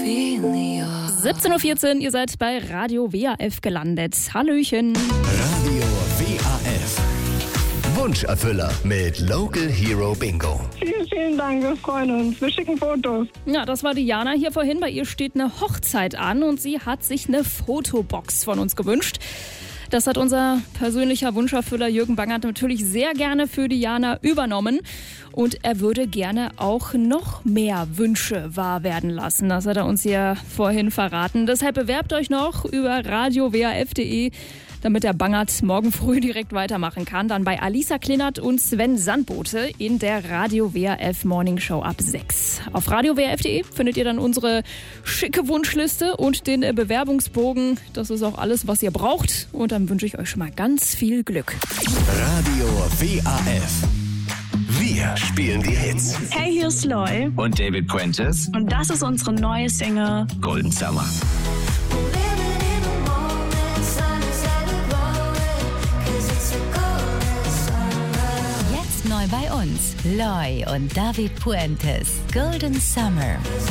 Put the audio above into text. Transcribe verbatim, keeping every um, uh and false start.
siebzehn Uhr vierzehn, ihr seid bei Radio W A F gelandet. Hallöchen. Radio W A F. Wunscherfüller mit Local Hero Bingo. Vielen, vielen Dank, wir freuen uns. Wir schicken Fotos. Ja, das war Diana hier vorhin. Bei ihr steht eine Hochzeit an und sie hat sich eine Fotobox von uns gewünscht. Das hat unser persönlicher Wunscherfüller Jürgen Bangert natürlich sehr gerne für Diana übernommen. Und er würde gerne auch noch mehr Wünsche wahr werden lassen. Das hat er uns ja vorhin verraten. Deshalb bewerbt euch noch über radio w a f punkt d e, damit der Bangert morgen früh direkt weitermachen kann. Dann bei Alisa Klinert und Sven Sandbote in der Radio W A F Morning Show ab sechs. Auf radio w a f punkt d e findet ihr dann unsere schicke Wunschliste und den Bewerbungsbogen. Das ist auch alles, was ihr braucht. Und dann wünsche ich euch schon mal ganz viel Glück. Radio W A F. Wir spielen die Hits. Hey, hier ist Loy. Und David Puentes. Und das ist unsere neue Single Golden Summer. Jetzt neu bei uns. Loy und David Puentes. Golden Summer.